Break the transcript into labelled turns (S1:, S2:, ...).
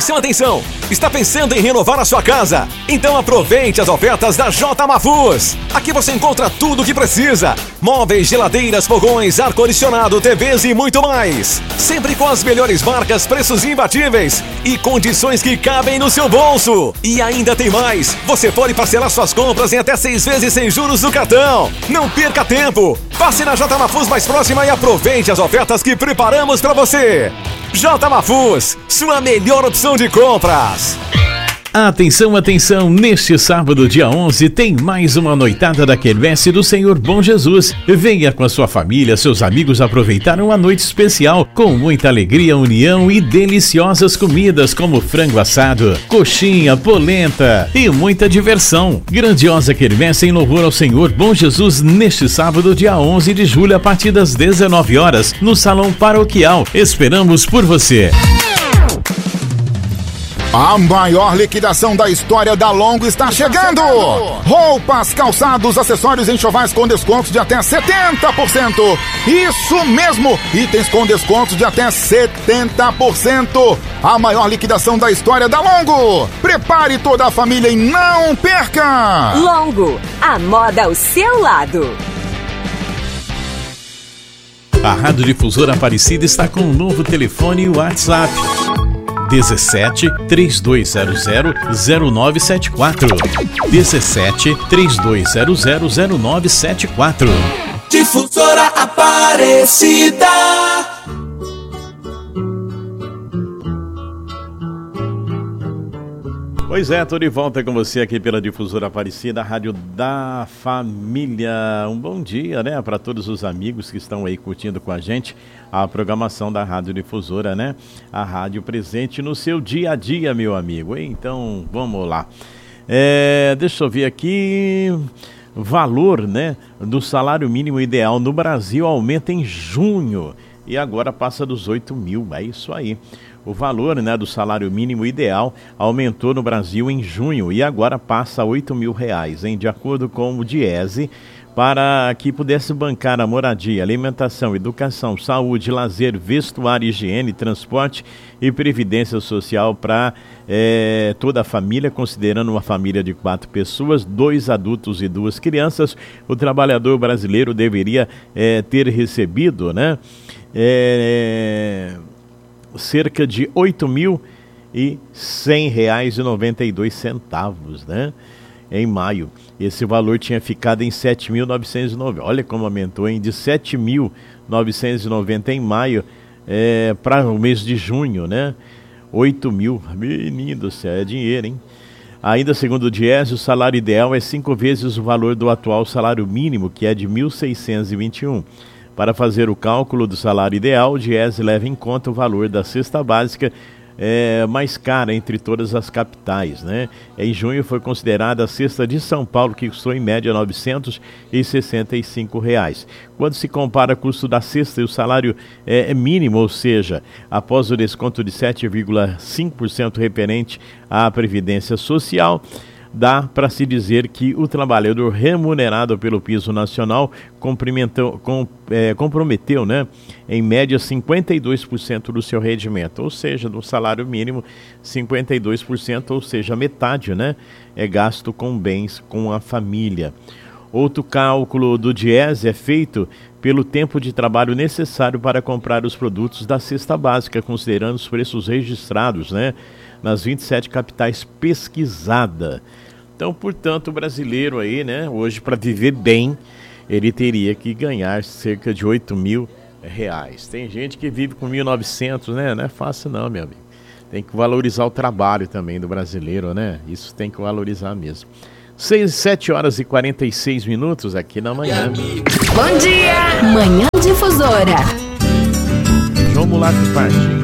S1: Atenção, atenção! Está pensando em renovar a sua casa? Então aproveite as ofertas da J Mafuz. Aqui você encontra tudo o que precisa. Móveis, geladeiras, fogões, ar-condicionado, TVs e muito mais. Sempre com as melhores marcas, preços imbatíveis e condições que cabem no seu bolso. E ainda tem mais. Você pode parcelar suas compras em até 6 vezes sem juros no cartão. Não perca tempo. Passe na J Mafuz mais próxima e aproveite as ofertas que preparamos para você. J Mafuz, sua melhor opção de compras.
S2: Atenção, atenção, neste sábado, dia 11, tem mais uma noitada da Quermesse do Senhor Bom Jesus. Venha com a sua família, seus amigos aproveitar uma noite especial com muita alegria, união e deliciosas comidas como frango assado, coxinha, polenta e muita diversão. Grandiosa Quermesse em louvor ao Senhor Bom Jesus neste sábado, dia 11 de julho, a partir das 19 horas, no Salão Paroquial. Esperamos por você.
S3: A maior liquidação da história da Longo está chegando! Roupas, calçados, acessórios e enxovais com descontos de até 70%! Isso mesmo! Itens com descontos de até 70%! A maior liquidação da história da Longo! Prepare toda a família e não perca!
S4: Longo, a moda ao seu lado!
S2: A Rádio Difusora Aparecida está com um novo telefone e WhatsApp. 17 3200 0974. 17 3200 0974.
S5: Difusora Aparecida.
S2: Pois é, tô de volta com você aqui pela Difusora Aparecida, a Rádio da Família. Um bom dia, né, para todos os amigos que estão aí curtindo com a gente a programação da Rádio Difusora, né? A rádio presente no seu dia a dia, meu amigo. Então, vamos lá. Deixa eu ver aqui. Valor, né, do salário mínimo ideal no Brasil aumenta em junho e agora passa dos 8 mil. É isso aí. O valor, né, do salário mínimo ideal aumentou no Brasil em junho e agora passa a R$8.000, hein? De acordo com o Diese, para que pudesse bancar a moradia, alimentação, educação, saúde, lazer, vestuário, higiene, transporte e previdência social para toda a família, considerando uma família de 4 pessoas, 2 adultos e 2 crianças, o trabalhador brasileiro deveria ter recebido, né, cerca de R$8.100,92, né? Em maio. Esse valor tinha ficado em 7.990. Olha como aumentou, hein? De 7.990 em maio para o mês de junho, né? 8 mil. Menino do céu, é dinheiro, hein? Ainda segundo o Diese, o salário ideal é 5 vezes o valor do atual salário mínimo, que é de 1.621. Para fazer o cálculo do salário ideal, o Diese leva em conta o valor da cesta básica mais cara entre todas as capitais, né? Em junho foi considerada a cesta de São Paulo, que custou em média R$ 965. Quando se compara o custo da cesta e o salário mínimo, ou seja, após o desconto de 7,5% referente à Previdência Social, dá para se dizer que o trabalhador remunerado pelo piso nacional comprometeu, né, em média 52% do seu rendimento, ou seja, do salário mínimo 52%, ou seja, metade, né, é gasto com bens com a família. Outro cálculo do Diese é feito pelo tempo de trabalho necessário para comprar os produtos da cesta básica, considerando os preços registrados, né, nas 27 capitais pesquisadas. Então, portanto, o brasileiro aí, né, hoje para viver bem, ele teria que ganhar cerca de R$8.000. Tem gente que vive com 1.900, né? Não é fácil não, meu amigo. Tem que valorizar o trabalho também do brasileiro, né? Isso tem que valorizar mesmo. 7 horas e 46 minutos aqui na manhã.
S4: Bom dia! Manhã Difusora.
S2: João Mulato Parti.